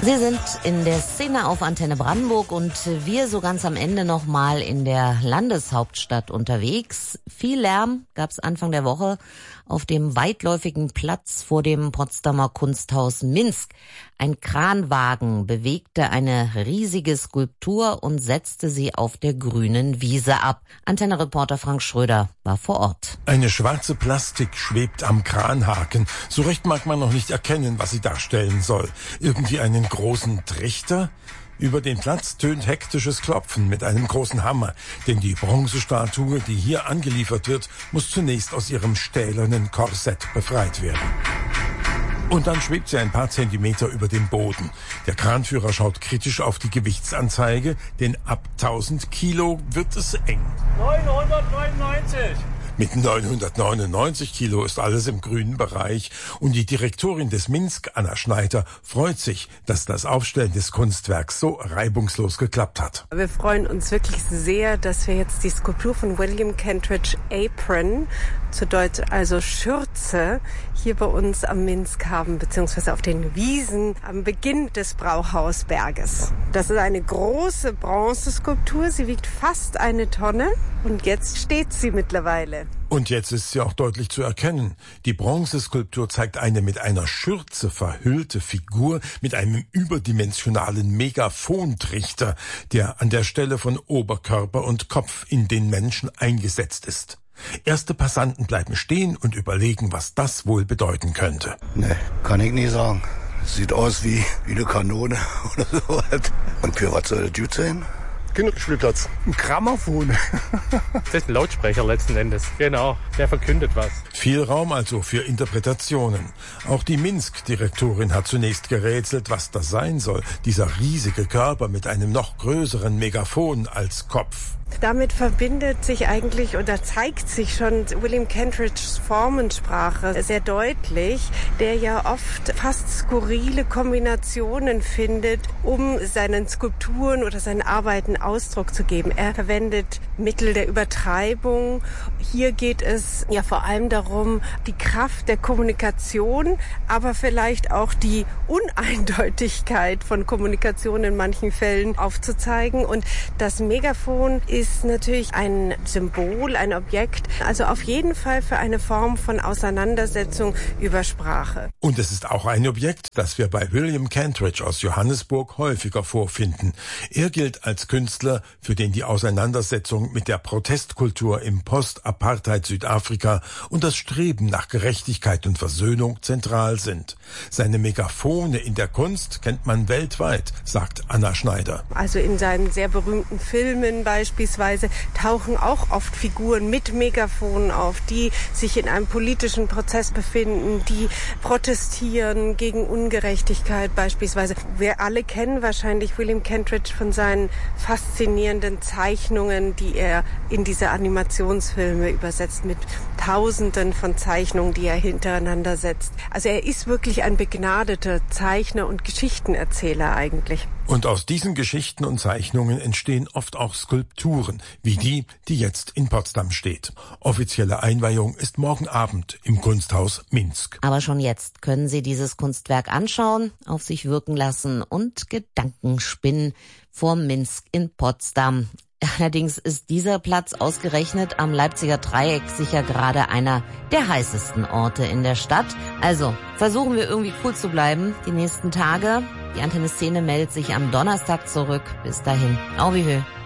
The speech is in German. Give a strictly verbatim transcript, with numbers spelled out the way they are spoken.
Sie sind in der Szene auf Antenne Brandenburg und wir so ganz am Ende nochmal in der Landeshauptstadt unterwegs. Viel Lärm gab es Anfang der Woche auf dem weitläufigen Platz vor dem Potsdamer Kunsthaus Minsk. Ein Kranwagen bewegte eine riesige Skulptur und setzte sie auf der grünen Wiese ab. Antenne-Reporter Frank Schröder war vor Ort. Eine schwarze Plastik schwebt am Kranhaken. So recht mag man noch nicht erkennen, was sie darstellen soll. Irgendwie einen großen Trichter? Über den Platz tönt hektisches Klopfen mit einem großen Hammer, denn die Bronzestatue, die hier angeliefert wird, muss zunächst aus ihrem stählernen Korsett befreit werden. Und dann schwebt sie ein paar Zentimeter über dem Boden. Der Kranführer schaut kritisch auf die Gewichtsanzeige, denn ab tausend Kilo wird es eng. neunhundertneunundneunzig. Mit neunhundertneunundneunzig Kilo ist alles im grünen Bereich und die Direktorin des Minsk, Anna Schneider, freut sich, dass das Aufstellen des Kunstwerks so reibungslos geklappt hat. Wir freuen uns wirklich sehr, dass wir jetzt die Skulptur von William Kentridge Apron, zu Deutsch also Schürze, hier bei uns am Minsk haben, beziehungsweise auf den Wiesen am Beginn des Brauhausberges. Das ist eine große Bronzeskulptur, sie wiegt fast eine Tonne und jetzt steht sie mittlerweile. Und jetzt ist sie auch deutlich zu erkennen. Die Bronzeskulptur zeigt eine mit einer Schürze verhüllte Figur mit einem überdimensionalen Megaphontrichter, der an der Stelle von Oberkörper und Kopf in den Menschen eingesetzt ist. Erste Passanten bleiben stehen und überlegen, was das wohl bedeuten könnte. Ne, kann ich nicht sagen. Sieht aus wie, wie eine Kanone oder so. Und für was soll das gut sein? Kinderspielplatz. Ein Grammophon. Das ist ein Lautsprecher letzten Endes. Genau, der verkündet was. Viel Raum also für Interpretationen. Auch die Minsk-Direktorin hat zunächst gerätselt, was das sein soll. Dieser riesige Körper mit einem noch größeren Megaphon als Kopf. Damit verbindet sich eigentlich oder zeigt sich schon William Kentridges Formensprache sehr deutlich, der ja oft fast skurrile Kombinationen findet, um seinen Skulpturen oder seinen Arbeiten Ausdruck zu geben. Er verwendet Mittel der Übertreibung. Hier geht es ja vor allem darum, die Kraft der Kommunikation, aber vielleicht auch die Uneindeutigkeit von Kommunikation in manchen Fällen aufzuzeigen. Und das Megaphon ist ist natürlich ein Symbol, ein Objekt, also auf jeden Fall für eine Form von Auseinandersetzung über Sprache. Und es ist auch ein Objekt, das wir bei William Kentridge aus Johannesburg häufiger vorfinden. Er gilt als Künstler, für den die Auseinandersetzung mit der Protestkultur im Post-Apartheid-Südafrika und das Streben nach Gerechtigkeit und Versöhnung zentral sind. Seine Megaphone in der Kunst kennt man weltweit, sagt Anna Schneider. Also in seinen sehr berühmten Filmen beispielsweise tauchen auch oft Figuren mit Megaphonen auf, die sich in einem politischen Prozess befinden, die protestieren gegen Ungerechtigkeit beispielsweise. Wir alle kennen wahrscheinlich William Kentridge von seinen faszinierenden Zeichnungen, die er in diese Animationsfilme übersetzt, mit Tausenden von Zeichnungen, die er hintereinander setzt. Also er ist wirklich ein begnadeter Zeichner und Geschichtenerzähler eigentlich. Und aus diesen Geschichten und Zeichnungen entstehen oft auch Skulpturen, wie die, die jetzt in Potsdam steht. Offizielle Einweihung ist morgen Abend im Kunsthaus Minsk. Aber schon jetzt können Sie dieses Kunstwerk anschauen, auf sich wirken lassen und Gedanken spinnen vor Minsk in Potsdam. Allerdings ist dieser Platz ausgerechnet am Leipziger Dreieck sicher gerade einer der heißesten Orte in der Stadt. Also versuchen wir irgendwie cool zu bleiben die nächsten Tage. Die Antenne Szene meldet sich am Donnerstag zurück. Bis dahin, au wie hö.